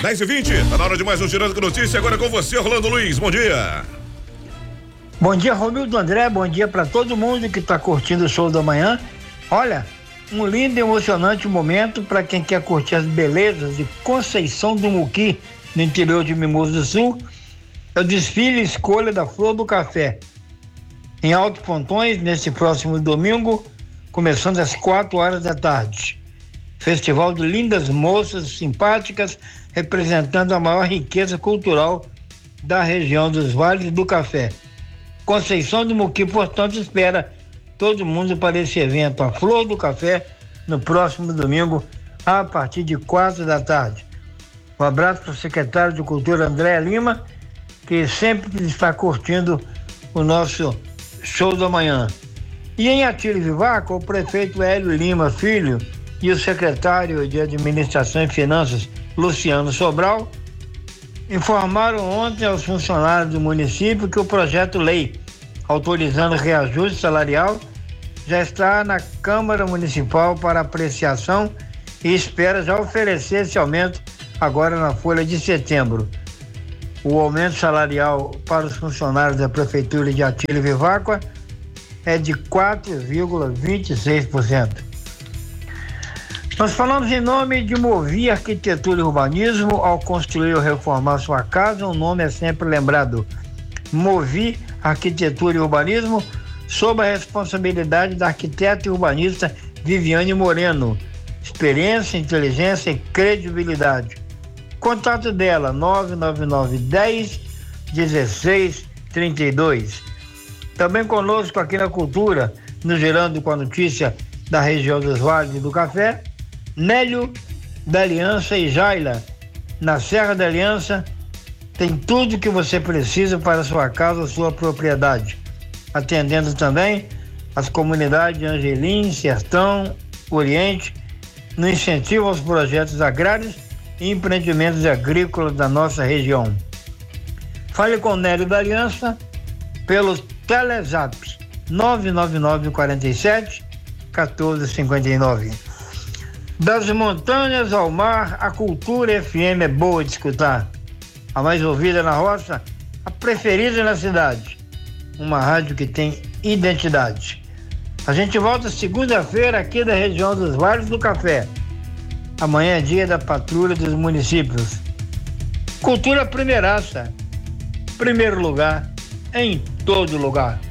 10h20, tá na hora de mais um Girando com Notícia, agora com você, Orlando Luiz, bom dia. Bom dia, Romildo André, bom dia para todo mundo que tá curtindo o show da manhã. Olha, um lindo e emocionante momento para quem quer curtir as belezas de Conceição do Muqui, no interior de Mimoso do Sul, é o desfile Escolha da Flor do Café, em Alto Pontões, neste próximo domingo, começando às 4 horas da tarde. Festival de lindas moças simpáticas, representando a maior riqueza cultural da região dos Vales do Café. Conceição do Muqui, portanto, espera todo mundo para esse evento, a Flor do Café, no próximo domingo, a partir de 4 da tarde. Um abraço para o secretário de Cultura, André Lima, que sempre está curtindo o nosso show da manhã. E em Atílio Vivaco, o prefeito Hélio Lima Filho e o secretário de Administração e Finanças, Luciano Sobral, informaram ontem aos funcionários do município que o projeto-lei autorizando reajuste salarial já está na Câmara Municipal para apreciação e espera já oferecer esse aumento agora na folha de setembro. O aumento salarial para os funcionários da Prefeitura de Atílio Vivaco é de 4,26%. Nós falamos em nome de Movi Arquitetura e Urbanismo. Ao construir ou reformar sua casa, o nome é sempre lembrado. Movi Arquitetura e Urbanismo, sob a responsabilidade da arquiteta e urbanista Viviane Moreno. Experiência, inteligência e credibilidade. Contato dela, 999-10-1632. Também conosco aqui na Cultura, nos Girando com a Notícia da região dos Vales do Café, Nélio da Aliança e Jaila. Na Serra da Aliança tem tudo que você precisa para sua casa ou sua propriedade. Atendendo também as comunidades de Angelim, Sertão, Oriente, no incentivo aos projetos agrários e empreendimentos agrícolas da nossa região. Fale com Nélio da Aliança pelo Telezap 999-47-1459. Das montanhas ao mar, a Cultura FM é boa de escutar. A mais ouvida na roça, a preferida na cidade. Uma rádio que tem identidade. A gente volta segunda-feira aqui da região dos Vales do Café. Amanhã é dia da Patrulha dos Municípios. Cultura primeiraça. Primeiro lugar em todo lugar.